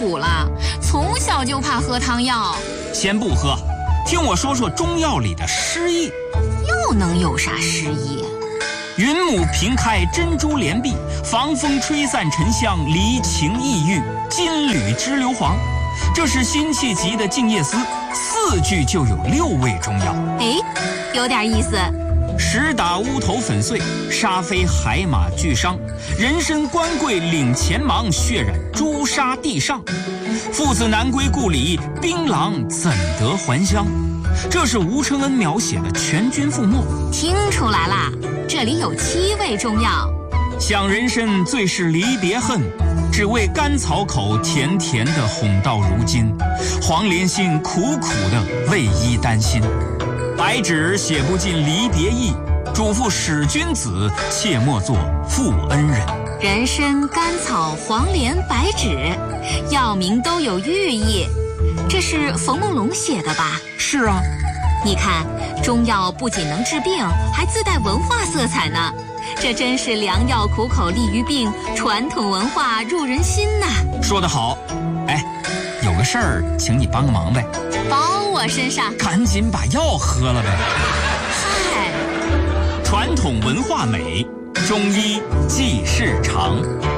苦了，从小就怕喝汤药。 先不喝，听我说说中药里的诗意。 又能有啥诗意？ 云母屏开珍珠帘碧，防风吹散沉香，离情抑郁，金缕织硫磺。这是辛弃疾的《静夜思》，4句就有6味中药。 哎，有点意思。 石打乌头粉碎，沙飞海马俱伤。人参官贵领前忙，血染朱砂地上。父子难归故里，槟榔怎得还乡？这是吴承恩描写的全军覆没。 听出来啦，这里有7味中药。 想人参最是离别恨，只为甘草口甜甜的哄到如今。黄连心苦苦的为伊担心。白纸写不尽离别意，嘱咐使君子，切莫作负恩人。 人参、甘草、黄连、白芷，药名都有寓意。这是冯梦龙写的吧？ 是啊。 你看，中药不仅能治病，还自带文化色彩呢。这真是良药苦口利于病，传统文化入人心呐。 说得好。哎，有个事儿，请你帮个忙呗。 包我身上。 赶紧把药喝了呗。 嗨， 传统文化美，中医济世长。